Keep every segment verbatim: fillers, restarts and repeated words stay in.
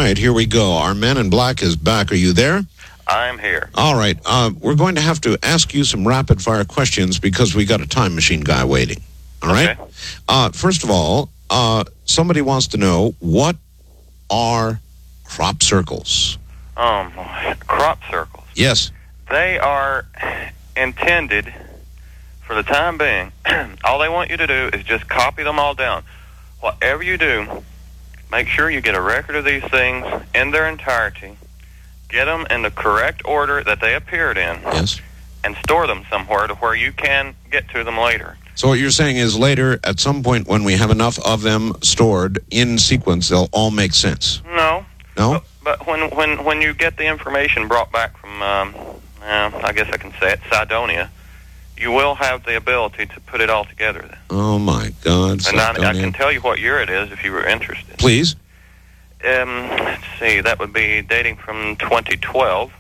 right, here we go. Our Man in Black is back. Are you there? I'm here. All right. Uh, we're going to have to ask you some rapid-fire questions because we got a time machine guy waiting. All right? Okay. Uh, first of all, uh, somebody wants to know, what are crop circles? Um, crop circles. Yes. They are intended, for the time being, all they want you to do is just copy them all down. Whatever you do, make sure you get a record of these things in their entirety, get them in the correct order that they appeared in, Yes. and store them somewhere to where you can get to them later. So what you're saying is later, at some point when we have enough of them stored in sequence, they'll all make sense. No. No? But, but when, when, when you get the information brought back from, um, uh, I guess I can say it, Cydonia, you will have the ability to put it all together then. Oh, my God. And I, I Cydonia. can tell you what year it is if you were interested. Please. Um, let's see, that would be dating from twenty twelve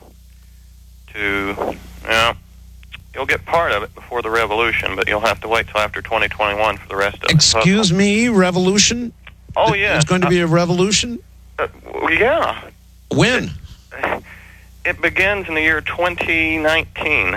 to, yeah, you'll get part of it before the revolution, but you'll have to wait till after twenty twenty-one for the rest of it. Excuse me, revolution? Oh, yeah. There's going to be a revolution? Uh, yeah. When? It begins in the year twenty nineteen.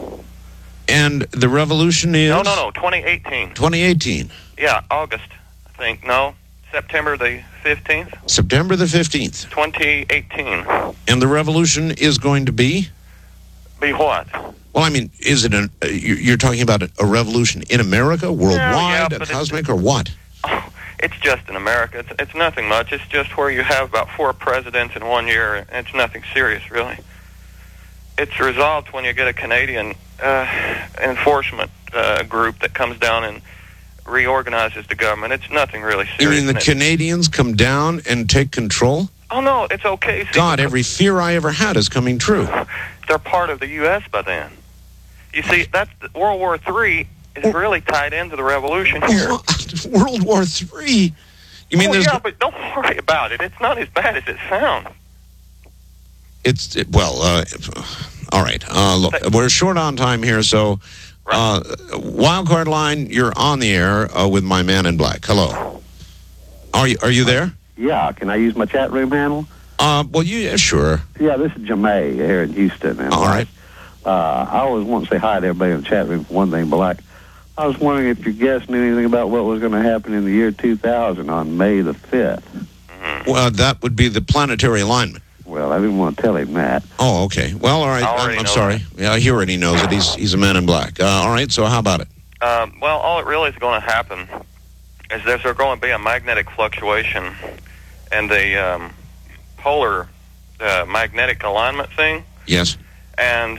And the revolution is? No, no, no, twenty eighteen. twenty eighteen. Yeah, August, I think. No, September the fifteenth, September the fifteenth. twenty eighteen. And the revolution is going to be? Be what? Well, I mean, is it an, uh, you- you're talking about a revolution in America, worldwide, yeah, a but it's- cosmic, or what? Oh, it's just in America. It's, it's nothing much. It's just where you have about four presidents in one year. It's nothing serious, really. It's resolved when you get a Canadian uh, enforcement uh, group that comes down and reorganizes the government. It's nothing really serious. You mean the And it- Canadians come down and take control? Oh, no, it's okay. See, God, every fear I ever had is coming true. they're part of the U S by then. You see, that's World War Three is really tied into the revolution here. World War Three? You mean oh, there's... yeah, but don't worry about it. It's not as bad as it sounds. It's, it, well, uh, all right. Uh, look, we're short on time here, so uh, Wildcard Line, you're on the air uh, with my Man in Black. Hello. Are you, are you there? Yeah, can I use my chat room handle? Uh, well, you, yeah, sure. Yeah, this is Jamay here in Houston. And All right. Uh, I always want to say hi to everybody in the chat room for one thing, but like, I was wondering if your guest knew anything about what was going to happen in the year two thousand on May the fifth. Well, that would be the planetary alignment. Well, I didn't want to tell him that. Oh, okay. Well, all right. I already I'm, I'm know sorry. Yeah, he already knows it. He's he's a Man in Black. Uh, all right. So how about it? Um, well, all it really is going to happen is there's going to be a magnetic fluctuation in the um, polar uh, magnetic alignment thing, Yes. and